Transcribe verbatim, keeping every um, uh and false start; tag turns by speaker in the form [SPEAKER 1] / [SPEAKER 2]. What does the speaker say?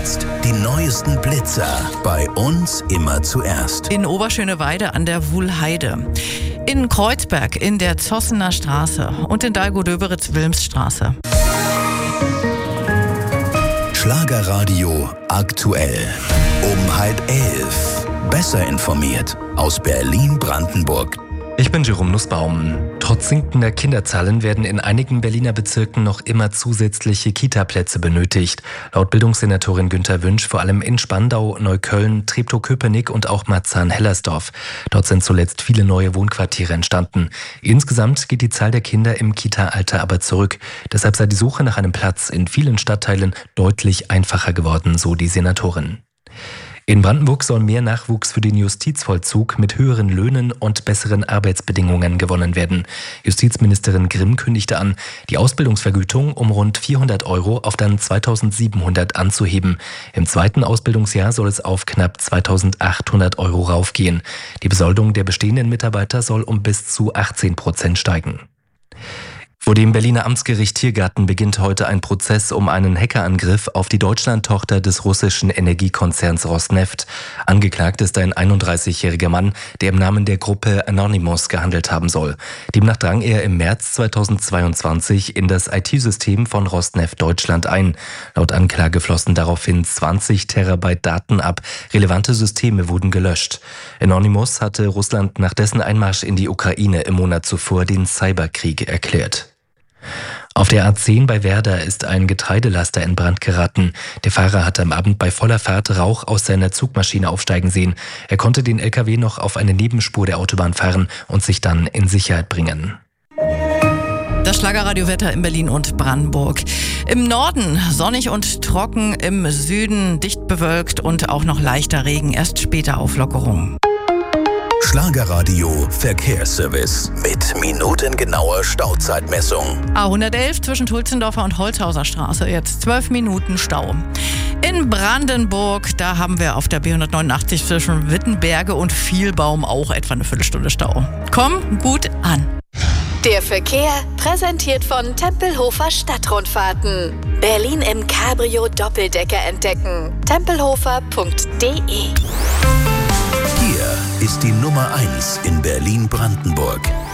[SPEAKER 1] Jetzt die neuesten Blitzer. Bei uns immer zuerst.
[SPEAKER 2] In Oberschöneweide an der Wuhlheide, in Kreuzberg in der Zossener Straße und in Dahlgow-Döberitz-Wilmsstraße.
[SPEAKER 1] Schlagerradio aktuell. Um halb elf. Besser informiert aus Berlin-Brandenburg.
[SPEAKER 3] Ich bin Jerome Nussbaum. Trotz sinkender Kinderzahlen werden in einigen Berliner Bezirken noch immer zusätzliche Kita-Plätze benötigt. Laut Bildungssenatorin Günther Wünsch vor allem in Spandau, Neukölln, Treptow-Köpenick und auch Marzahn-Hellersdorf. Dort sind zuletzt viele neue Wohnquartiere entstanden. Insgesamt geht die Zahl der Kinder im Kita-Alter aber zurück. Deshalb sei die Suche nach einem Platz in vielen Stadtteilen deutlich einfacher geworden, so die Senatorin. In Brandenburg soll mehr Nachwuchs für den Justizvollzug mit höheren Löhnen und besseren Arbeitsbedingungen gewonnen werden. Justizministerin Grimm kündigte an, die Ausbildungsvergütung um rund vierhundert Euro auf dann zweitausendsiebenhundert anzuheben. Im zweiten Ausbildungsjahr soll es auf knapp zweitausendachthundert Euro raufgehen. Die Besoldung der bestehenden Mitarbeiter soll um bis zu achtzehn Prozent steigen. Vor dem Berliner Amtsgericht Tiergarten beginnt heute ein Prozess um einen Hackerangriff auf die Deutschlandtochter des russischen Energiekonzerns Rosneft. Angeklagt ist ein einunddreißigjähriger Mann, der im Namen der Gruppe Anonymous gehandelt haben soll. Demnach drang er im März zweitausendzweiundzwanzig in das I T-System von Rosneft Deutschland ein. Laut Anklage flossen daraufhin zwanzig Terabyte Daten ab. Relevante Systeme wurden gelöscht. Anonymous hatte Russland nach dessen Einmarsch in die Ukraine im Monat zuvor den Cyberkrieg erklärt. Auf der A zehn bei Werder ist ein Getreidelaster in Brand geraten. Der Fahrer hatte am Abend bei voller Fahrt Rauch aus seiner Zugmaschine aufsteigen sehen. Er konnte den L K W noch auf eine Nebenspur der Autobahn fahren und sich dann in Sicherheit bringen.
[SPEAKER 2] Das Schlagerradiowetter in Berlin und Brandenburg. Im Norden sonnig und trocken, im Süden dicht bewölkt und auch noch leichter Regen. Erst später Auflockerung.
[SPEAKER 1] Schlagerradio Verkehrsservice mit minutengenauer Stauzeitmessung.
[SPEAKER 2] A hundertelf zwischen Tulzendorfer und Holzhauser Straße, jetzt zwölf Minuten Stau. In Brandenburg, da haben wir auf der B hundertneunundachtzig zwischen Wittenberge und Vielbaum auch etwa eine Viertelstunde Stau. Komm gut an.
[SPEAKER 4] Der Verkehr präsentiert von Tempelhofer Stadtrundfahrten. Berlin im Cabrio Doppeldecker entdecken. tempelhofer punkt de.
[SPEAKER 1] Hier ist die Nummer eins in Berlin-Brandenburg.